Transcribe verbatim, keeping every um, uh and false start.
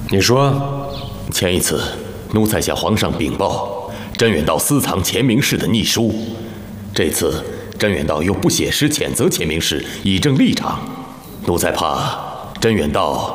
你说， 前一次，奴才向皇上禀报甄远道私藏钱明氏的逆书，这次甄远道又不写诗谴责钱明氏，以正立场，奴才怕甄远道